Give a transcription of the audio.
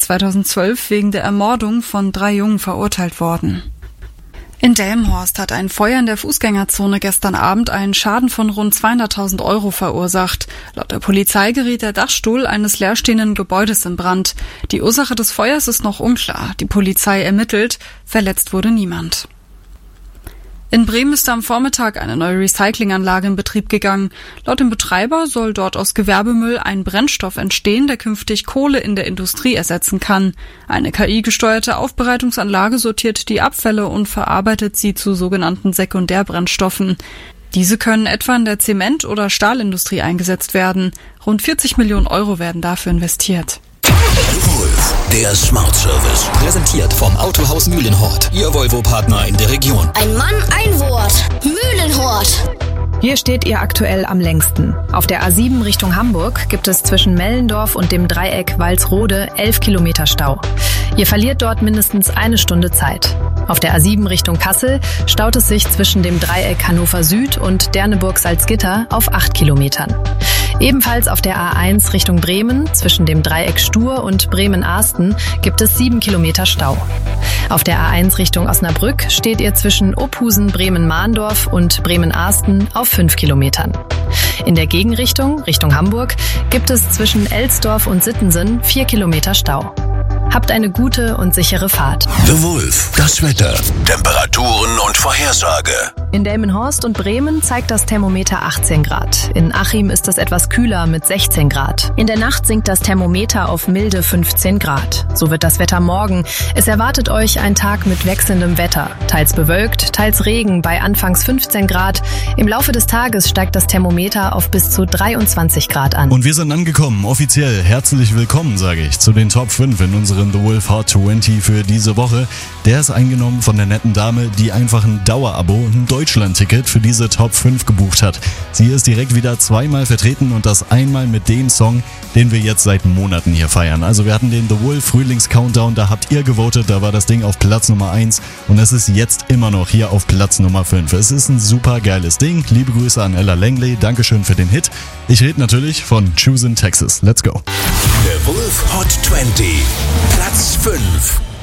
2012 wegen der Ermordung von 3 Jungen verurteilt worden. In Delmenhorst hat ein Feuer in der Fußgängerzone gestern Abend einen Schaden von rund 200.000 € verursacht. Laut der Polizei geriet der Dachstuhl eines leerstehenden Gebäudes in Brand. Die Ursache des Feuers ist noch unklar. Die Polizei ermittelt. Verletzt wurde niemand. In Bremen ist am Vormittag eine neue Recyclinganlage in Betrieb gegangen. Laut dem Betreiber soll dort aus Gewerbemüll ein Brennstoff entstehen, der künftig Kohle in der Industrie ersetzen kann. Eine KI-gesteuerte Aufbereitungsanlage sortiert die Abfälle und verarbeitet sie zu sogenannten Sekundärbrennstoffen. Diese können etwa in der Zement- oder Stahlindustrie eingesetzt werden. Rund 40 Millionen € werden dafür investiert. Wolf, der Smart Service. Präsentiert vom Autohaus Mühlenhort. Ihr Volvo-Partner in der Region. Ein Mann, ein Wort. Mühlenhort. Hier steht ihr aktuell am längsten. Auf der A7 Richtung Hamburg gibt es zwischen Mellendorf und dem Dreieck Walsrode 11 Kilometer Stau. Ihr verliert dort mindestens 1 Stunde Zeit. Auf der A7 Richtung Kassel staut es sich zwischen dem Dreieck Hannover Süd und Derneburg-Salzgitter auf 8 Kilometern. Ebenfalls auf der A1 Richtung Bremen zwischen dem Dreieck Stur und Bremen-Arsten gibt es 7 Kilometer Stau. Auf der A1 Richtung Osnabrück steht ihr zwischen Ophusen, Bremen-Mahndorf und Bremen-Arsten auf 5 Kilometern. In der Gegenrichtung, Richtung Hamburg, gibt es zwischen Elsdorf und Sittensen 4 Kilometer Stau. Habt eine gute und sichere Fahrt. The Wolf, das Wetter, Temperaturen und Vorhersage. In Delmenhorst und Bremen zeigt das Thermometer 18 Grad. In Achim ist es etwas kühler mit 16 Grad. In der Nacht sinkt das Thermometer auf milde 15 Grad. So wird das Wetter morgen. Es erwartet euch ein Tag mit wechselndem Wetter. Teils bewölkt, teils Regen bei anfangs 15 Grad. Im Laufe des Tages steigt das Thermometer auf bis zu 23 Grad an. Und wir sind angekommen, offiziell. Herzlich willkommen, sage ich, zu den Top 5 in unserem The Wolf Hot 20 für diese Woche. Der ist eingenommen von der netten Dame, die einfach ein Dauerabo, ein Deutschland-Ticket für diese Top 5 gebucht hat. Sie ist direkt wieder 2-mal vertreten und das einmal mit dem Song, den wir jetzt seit Monaten hier feiern. Also wir hatten den The Wolf Frühlings-Countdown, da habt ihr gewotet, da war das Ding auf Platz Nummer 1 und es ist jetzt immer noch hier auf Platz Nummer 5. Es ist ein super geiles Ding. Liebe Grüße an Ella Langley, Dankeschön für den Hit. Ich rede natürlich von Choose in Texas. Let's go. The Wolf Hot 20, Platz 5.